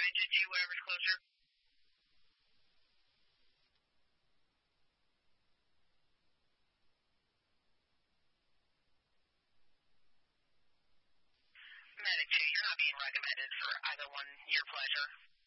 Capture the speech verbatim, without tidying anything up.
Medic two, whatever's closer. Medic two, you're not being recommended for either one, your pleasure.